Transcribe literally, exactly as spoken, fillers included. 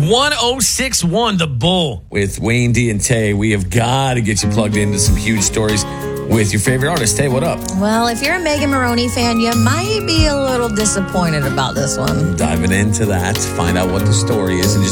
one oh six one, The Bull. With Wayne D and Tay, we have got to get you plugged into some huge stories with your favorite artist. Tay, what up? Well, if you're a Megan Maroney fan, you might be a little disappointed about this one. Diving into that, find out what the story is, and just